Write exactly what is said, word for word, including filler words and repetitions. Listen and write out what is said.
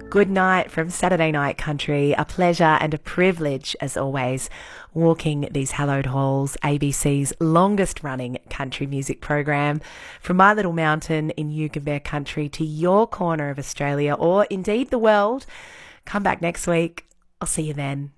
Good night from Saturday Night Country. A pleasure and a privilege, as always, walking these hallowed halls, A B C's longest running country music program. From my little mountain in Yugambeh country to your corner of Australia, or indeed the world. Come back next week. I'll see you then.